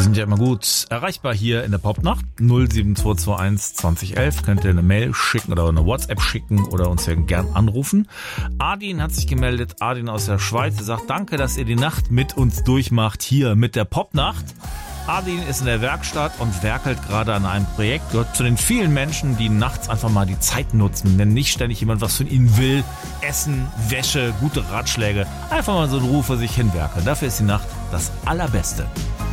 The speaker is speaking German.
sind ja immer gut erreichbar hier in der Popnacht. 07221 2011. Könnt ihr eine Mail schicken oder eine WhatsApp schicken oder uns ja gern anrufen. Adin hat sich gemeldet. Adin aus der Schweiz. Er sagt, danke, dass ihr die Nacht mit uns durchmacht hier mit der Popnacht. Adin ist in der Werkstatt und werkelt gerade an einem Projekt. Gehört zu den vielen Menschen, die nachts einfach mal die Zeit nutzen, wenn nicht ständig jemand was von ihnen will. Essen, Wäsche, gute Ratschläge. Einfach mal so in Ruhe vor sich hinwerkeln. Dafür ist die Nacht das Allerbeste.